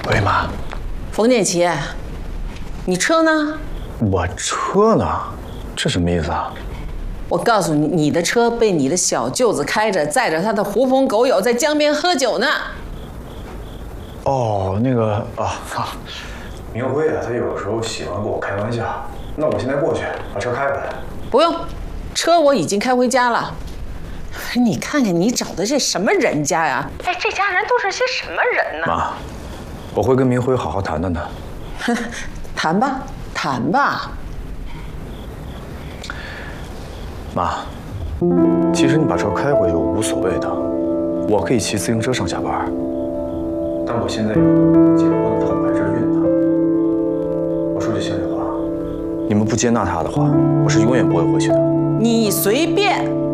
喂，妈。 冯建奇，你车呢？ 我车呢？这什么意思啊？ 我告诉你，你的车被你的小舅子开着，载着他的狐朋狗友在江边喝酒呢。 哦，那个明辉啊，他有时候喜欢跟我开玩笑。那我现在过去把车开回来。 不用，车我已经开回家了。你看看你找的这什么人家呀？哎，这家人都是些什么人呢？ 妈，我会跟明辉好好谈谈的。 谈吧，谈吧。 妈，其实你把车开回去我无所谓的，我可以骑自行车上下班。但我现在有个结婚的头还这孕呢。我说句心里话，你们不接纳他的话，我是永远不会回去的。 你随便。